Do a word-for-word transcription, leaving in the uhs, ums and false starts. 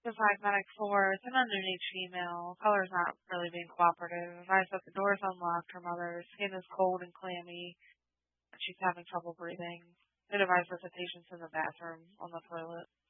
The Pragmatic four, it's an underage female. Color's not really being cooperative. Advised that the door is unlocked. Her mother's skin is cold and clammy, and she's having trouble breathing. It advised that the patient's in the bathroom on the toilet.